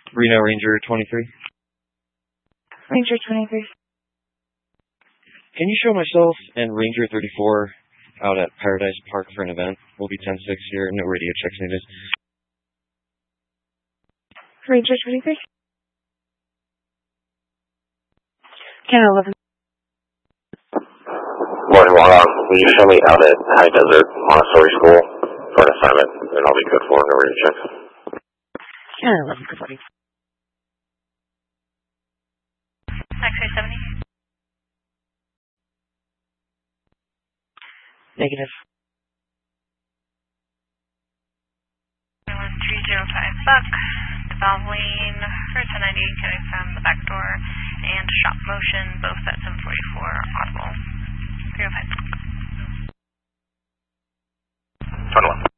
Reno Ranger 23. Ranger 23. Can you show myself and Ranger 34 out at Paradise Park for an event? We'll be 10-6 here. No radio checks needed. Ranger 23. Canada 11. Morning, will you show me out at High Desert Montessori School for an assignment, and I'll be good for no radio checks. Canada 11, good morning. X-ray 70. Negative. 1305 Buck, devolving first 98 coming from the back door, and shop motion, both at 744, audible. 305. 21.